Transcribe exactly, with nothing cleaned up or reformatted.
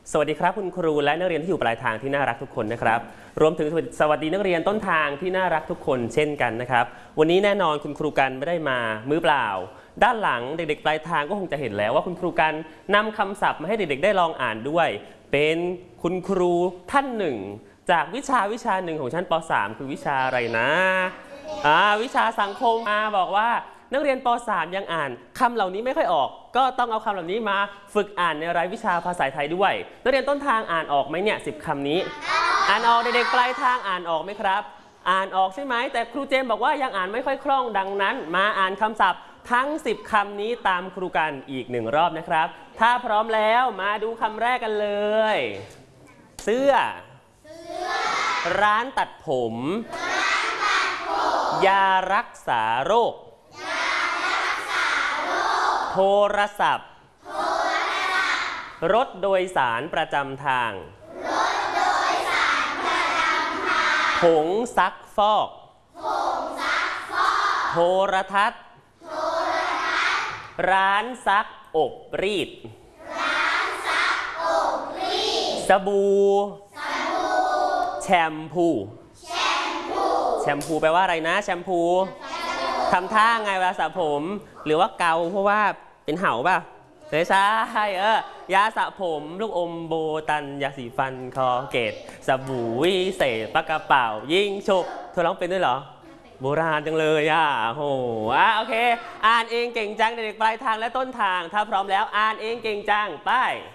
สวัสดีครับคุณครูและนักเรียนที่อยู่ปลายทางที่น่ารักทุกคนนะครับรวมถึงสวัสดีนักเรียนต้นทางที่น่ารักทุกคนเช่นกันนะครับวันนี้แน่นอนคุณครูกันไม่ได้มามือเปล่าด้านหลังเด็กๆปลายทางก็คงจะเห็นแล้วว่าคุณครูกันนำคำศัพท์มาให้เด็กๆได้ลองอ่านด้วยเป็นคุณครูท่านหนึ่งจากวิชาวิชาหนึ่งของชั้นป .สาม คือวิชาอะไรนะอ่าวิชาสังคมมาบอกว่านักเรียนป .สาม ยังอ่านคำเหล่านี้ไม่ค่อยออกก็ต้องเอาคำเหล่านี้มาฝึกอ่านในรายวิชาภาษาไทยด้วยนักเรียนต้นทางอ่านออกไหมเนี่ยสิบคำนี้อ่านออกเด็กๆปลายทางอ่านออกไหมครับอ่านออกใช่ไหมแต่ครูเจมบอกว่ายังอ่านไม่ค่อยคล่องดังนั้นมาอ่านคำศัพท์ทั้งสิบคำนี้ตามครูกันอีกหนึ่งรอบนะครับถ้าพร้อมแล้วมาดูคำแรกกันเลยเสื้อร้านตัดผมยารักษาโรคโทรศัพท์รถโดยสารประจำทางผงซักฟอกโทรทัศน์ร้านซักอบรีดสบู่แชมพูแชมพูแปลว่าอะไรนะแชมพูทำท่าไงเวลาสระผมหรือว่าเกาเพราะว่าเป็นเห่าป่ะไม่ใช่เออยาสระผมลูกอมโบตันยาสีฟันคอเกตสบู่วิเศษปากกระเป๋ายิงฉุบเธอร้องเป็นด้วยเหรอโบราณจังเลยอ่ะโหอ่ะโอเคอ่านเองเก่งจังเด็กปลายทางและต้นทางถ้าพร้อมแล้วอ่านเองเก่งจังไป